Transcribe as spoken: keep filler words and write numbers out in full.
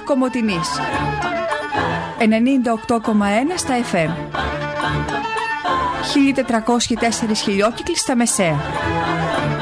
Κομοτηνής, ενενήντα οκτώ κόμμα ένα στα εφ εμ, χίλια τετρακόσιοι τέσσερις χιλιόκυκλοι στα μεσαία.